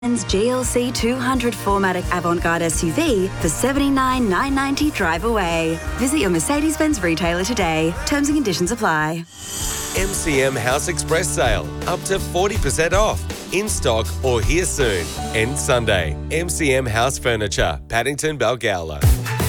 GLC 200 4MATIC Avant-Garde SUV for $79,990 drive away. Visit your Mercedes-Benz retailer today. Terms and conditions apply. MCM House Express sale. Up to 40% off. In stock or here soon. End Sunday. MCM House Furniture, Paddington, Balgowlah.